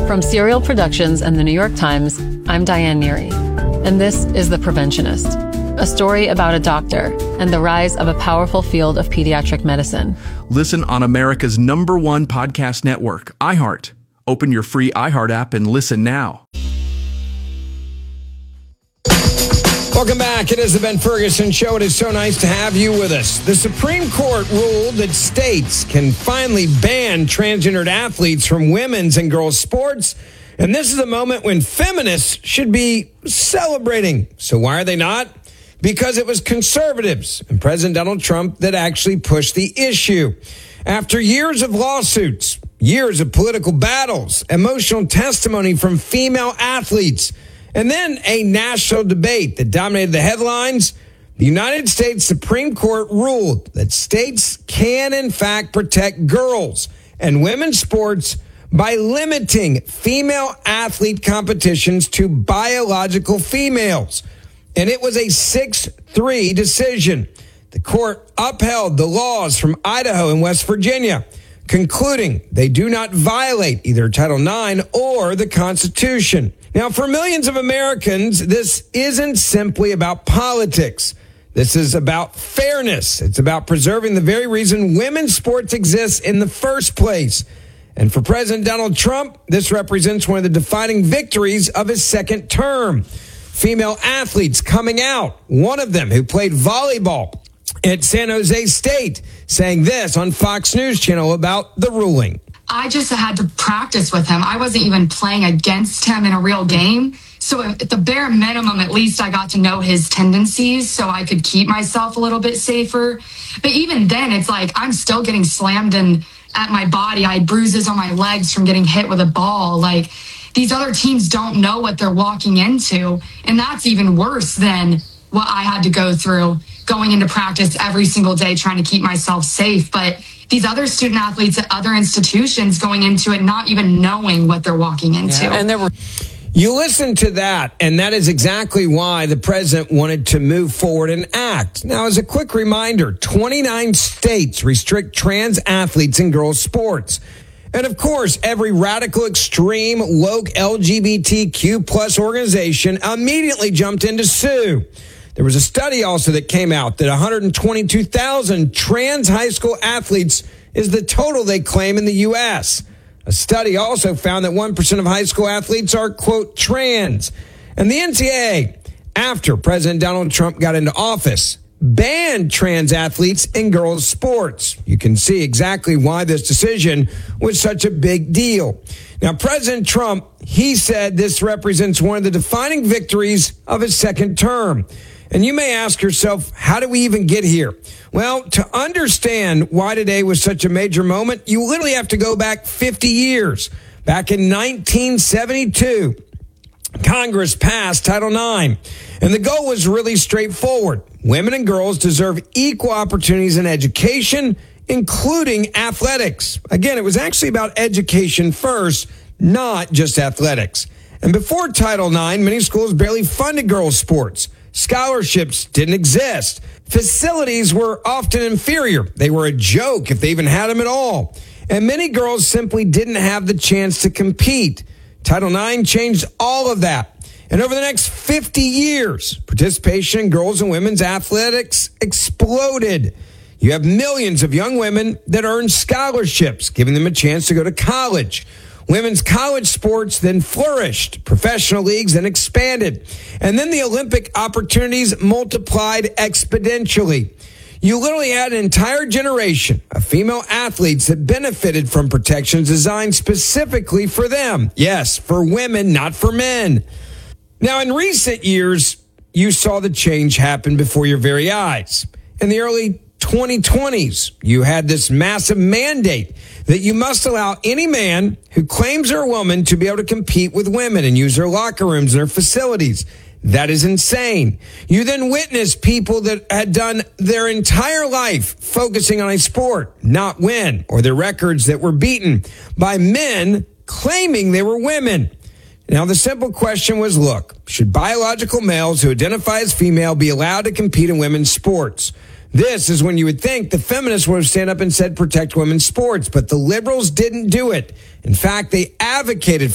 From Serial Productions and the New York Times, I'm Diane Neary, and this is The Preventionist, a story about a doctor and the rise of a powerful field of pediatric medicine. Listen on America's #1 podcast network, iHeart. Open your free iHeart app and listen now. Welcome back. It is the Ben Ferguson Show. It is so nice to have you with us. The Supreme Court ruled that states can finally ban transgendered athletes from women's and girls' sports. And this is a moment when feminists should be celebrating. So why are they not? Because it was conservatives and President Donald Trump that actually pushed the issue. After years of lawsuits, years of political battles, emotional testimony from female athletes, and then a national debate that dominated the headlines, the United States Supreme Court ruled that states can, in fact, protect girls and women's sports by limiting female athlete competitions to biological females. And it was a 6-3 decision. The court upheld the laws from Idaho and West Virginia, concluding they do not violate either Title IX or the Constitution. Now, for millions of Americans, this isn't simply about politics. This is about fairness. It's about preserving the very reason women's sports exist in the first place. And for President Donald Trump, this represents one of the defining victories of his second term. Female athletes coming out, one of them who played volleyball at San Jose State, saying this on Fox News Channel about the ruling. I just had to practice with him. I wasn't even playing against him in a real game. So at the bare minimum, at least I got to know his tendencies so I could keep myself a little bit safer. But even then, it's like I'm still getting slammed at my body. I had bruises on my legs from getting hit with a ball. Like, these other teams don't know what they're walking into. And that's even worse than what I had to go through going into practice every single day trying to keep myself safe. But these other student athletes at other institutions going into it not even knowing what they're walking into. Yeah, and you listen to that, and that is exactly why the president wanted to move forward and act. Now, as a quick reminder, 29 states restrict trans athletes in girls' sports. And of course, every radical, extreme, woke LGBTQ plus organization immediately jumped in to sue. There was a study also that came out that 122,000 trans high school athletes is the total they claim in the U.S. A study also found that 1% of high school athletes are, quote, trans. And the NCAA, after President Donald Trump got into office, banned trans athletes in girls' sports. You can see exactly why this decision was such a big deal. Now, President Trump, he said this represents one of the defining victories of his second term. And you may ask yourself, how do we even get here? Well, to understand why today was such a major moment, you literally have to go back 50 years. Back in 1972, Congress passed Title IX, and the goal was really straightforward. Women and girls deserve equal opportunities in education, including athletics. Again, it was actually about education first, not just athletics. And before Title IX, many schools barely funded girls' sports. Scholarships didn't exist. Facilities were often inferior. They were a joke if they even had them at all. And many girls simply didn't have the chance to compete. Title IX changed all of that. And over the next 50 years, participation in girls' and women's athletics exploded. You have millions of young women that earn scholarships, giving them a chance to go to college. Women's college sports then flourished. Professional leagues then expanded. And then the Olympic opportunities multiplied exponentially. You literally had an entire generation of female athletes that benefited from protections designed specifically for them. Yes, for women, not for men. Now, in recent years, you saw the change happen before your very eyes. In the early 2020s, you had this massive mandate that you must allow any man who claims they're a woman to be able to compete with women and use their locker rooms and their facilities. That is insane. You then witnessed people that had done their entire life focusing on a sport, not win, or their records that were beaten by men claiming they were women. Now, the simple question was, look, should biological males who identify as female be allowed to compete in women's sports? This is when you would think the feminists would have stand up and said protect women's sports, but the liberals didn't do it. In fact, they advocated